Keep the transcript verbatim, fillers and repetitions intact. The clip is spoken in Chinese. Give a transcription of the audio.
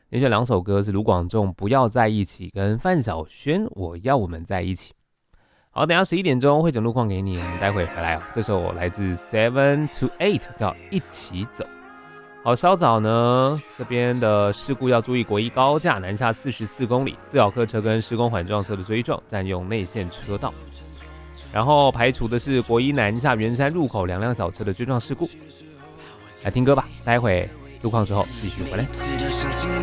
连选两首歌是卢广仲《不要在一起》跟范晓萱《我要我们在一起》。好，等一下十一点钟会整路况给你，我们待会回来哦。这首来自 Seven to Eight， 叫《一起走》。好，稍早呢，这边的事故要注意，国一高架南下四十四公里，自小客车跟施工缓撞车的追撞，占用内线车道。然后排除的是国一南下圆山入口两辆小车的追撞事故。来听歌吧，待会路况之后继续回来。